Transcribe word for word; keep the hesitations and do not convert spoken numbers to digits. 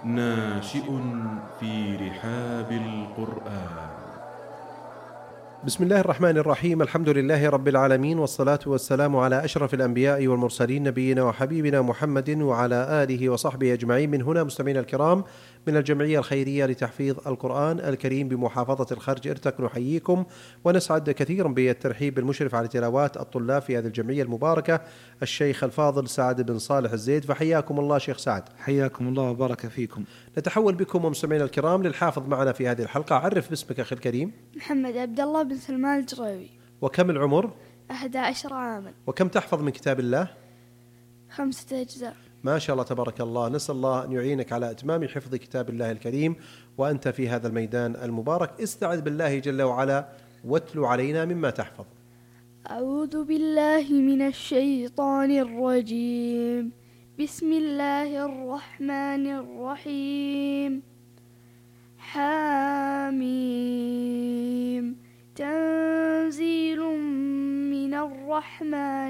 ناشئ في رحاب القرآن. بسم الله الرحمن الرحيم. الحمد لله رب العالمين، والصلاة والسلام على أشرف الأنبياء والمرسلين، نبينا وحبيبنا محمد وعلى آله وصحبه أجمعين. من هنا مستمعينا الكرام من الجمعية الخيرية لتحفيظ القرآن الكريم بمحافظة الخرج إرتك نحييكم ونسعد كثيرا بالترحيب بالمشرف على تلاوات الطلاب في هذه الجمعية المباركة الشيخ الفاضل سعد بن صالح الزيد. فحياكم الله شيخ سعد. حياكم الله وبارك فيكم. نتحول بكم ومستمعينا الكرام للحافظ معنا في هذه الحلقة. عرف باسمك أخي الكريم. محمد عبد الله بن سلمان الجراوي. وكم العمر؟ أحد عشر عاما. وكم تحفظ من كتاب الله؟ خمسة أجزاء. ما شاء الله تبارك الله. نسأل الله أن يعينك على إتمام حفظ كتاب الله الكريم وأنت في هذا الميدان المبارك. استعذ بالله جل وعلا واتلو علينا مما تحفظ. أعوذ بالله من الشيطان الرجيم. بسم الله الرحمن الرحيم. حاميم. تنزيل من الرحمن